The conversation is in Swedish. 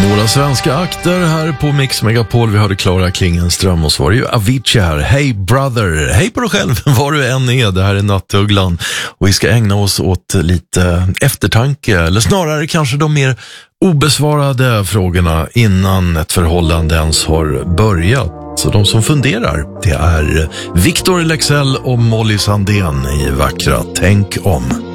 Några svenska akter här på Mix Megapol. Vi hörde Klara Klingenström och så var det ju Avicii här. Hey brother, hej på dig själv var du än är. Det här är Nattugglan och vi ska ägna oss åt lite eftertanke, eller snarare kanske de mer obesvarade frågorna innan ett förhållande ens har börjat. Så de som funderar, det är Victor Leksell och Molly Sandén i vackra Tänk om.